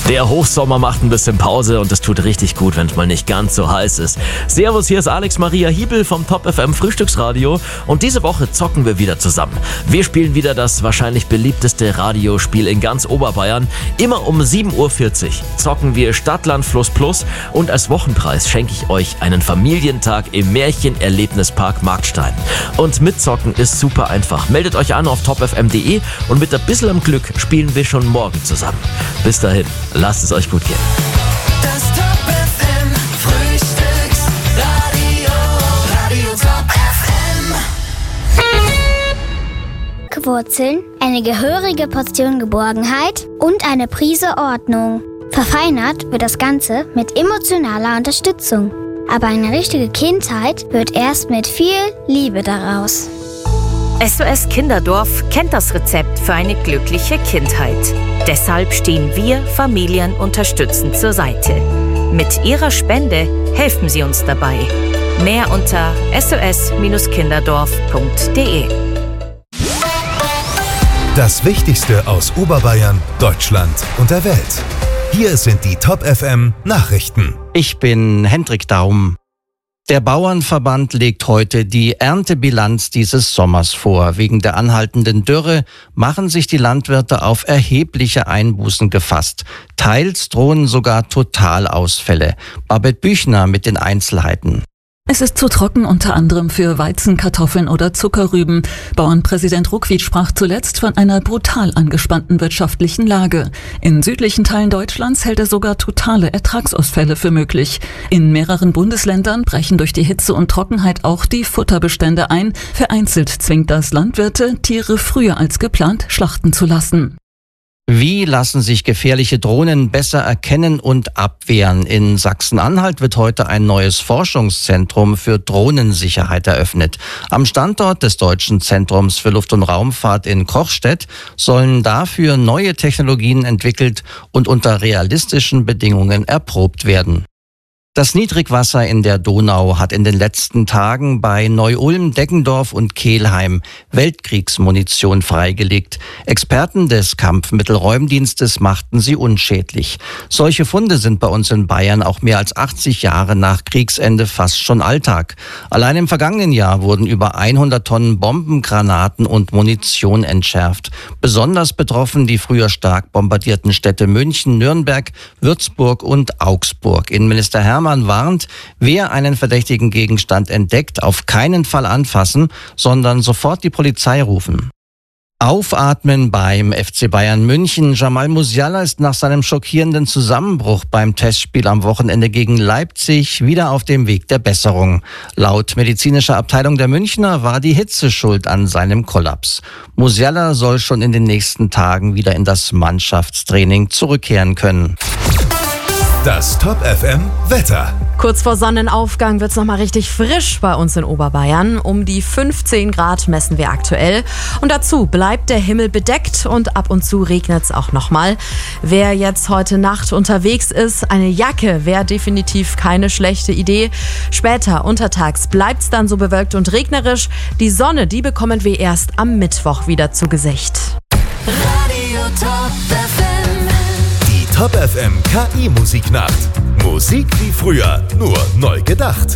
Der Hochsommer macht ein bisschen Pause und es tut richtig gut, wenn es mal nicht ganz so heiß ist. Servus, hier ist Alex Maria Hiebel vom Top FM Frühstücksradio und diese Woche zocken wir wieder zusammen. Wir spielen wieder das wahrscheinlich beliebteste Radiospiel in ganz Oberbayern. Immer um 7.40 Uhr zocken wir Stadtland Fluss Plus und als Wochenpreis schenke ich euch einen Familientag im Märchenerlebnispark Markstein. Und mitzocken ist super einfach. Meldet euch an auf topfm.de und mit ein bisschen Glück spielen wir schon morgen zusammen. Bis dahin, lasst es euch gut gehen. Das Top FM Frühstücksradio, Radio Top FM. Wurzeln, eine gehörige Portion Geborgenheit und eine Prise Ordnung. Verfeinert wird das Ganze mit emotionaler Unterstützung. Aber eine richtige Kindheit wird erst mit viel Liebe daraus. SOS Kinderdorf kennt das Rezept für eine glückliche Kindheit. Deshalb stehen wir Familien unterstützend zur Seite. Mit Ihrer Spende helfen Sie uns dabei. Mehr unter sos-kinderdorf.de. Das Wichtigste aus Oberbayern, Deutschland und der Welt. Hier sind die Top FM Nachrichten. Ich bin Hendrik Daum. Der Bauernverband legt heute die Erntebilanz dieses Sommers vor. Wegen der anhaltenden Dürre machen sich die Landwirte auf erhebliche Einbußen gefasst. Teils drohen sogar Totalausfälle. Babette Büchner mit den Einzelheiten. Es ist zu trocken, unter anderem für Weizen, Kartoffeln oder Zuckerrüben. Bauernpräsident Ruckwied sprach zuletzt von einer brutal angespannten wirtschaftlichen Lage. In südlichen Teilen Deutschlands hält er sogar totale Ertragsausfälle für möglich. In mehreren Bundesländern brechen durch die Hitze und Trockenheit auch die Futterbestände ein. Vereinzelt zwingt das Landwirte, Tiere früher als geplant schlachten zu lassen. Wie lassen sich gefährliche Drohnen besser erkennen und abwehren? In Sachsen-Anhalt wird heute ein neues Forschungszentrum für Drohnensicherheit eröffnet. Am Standort des Deutschen Zentrums für Luft- und Raumfahrt in Kochstedt sollen dafür neue Technologien entwickelt und unter realistischen Bedingungen erprobt werden. Das Niedrigwasser in der Donau hat in den letzten Tagen bei Neu-Ulm, Deggendorf und Kelheim Weltkriegsmunition freigelegt. Experten des Kampfmittelräumdienstes machten sie unschädlich. Solche Funde sind bei uns in Bayern auch mehr als 80 Jahre nach Kriegsende fast schon Alltag. Allein im vergangenen Jahr wurden über 100 Tonnen Bomben, Granaten und Munition entschärft. Besonders betroffen die früher stark bombardierten Städte München, Nürnberg, Würzburg und Augsburg. Innenminister Hermann warnt, wer einen verdächtigen Gegenstand entdeckt, auf keinen Fall anfassen, sondern sofort die Polizei rufen. Aufatmen beim FC Bayern München. Jamal Musiala ist nach seinem schockierenden Zusammenbruch beim Testspiel am Wochenende gegen Leipzig wieder auf dem Weg der Besserung. Laut medizinischer Abteilung der Münchner war die Hitze schuld an seinem Kollaps. Musiala soll schon in den nächsten Tagen wieder in das Mannschaftstraining zurückkehren können. Das Top FM Wetter. Kurz vor Sonnenaufgang wird es nochmal richtig frisch bei uns in Oberbayern. Um die 15 Grad messen wir aktuell. Und dazu bleibt der Himmel bedeckt und ab und zu regnet es auch nochmal. Wer jetzt heute Nacht unterwegs ist, eine Jacke wäre definitiv keine schlechte Idee. Später untertags bleibt es dann so bewölkt und regnerisch. Die Sonne, die bekommen wir erst am Mittwoch wieder zu Gesicht. Radio Top FM. Top FM KI Musiknacht. Musik wie früher, nur neu gedacht.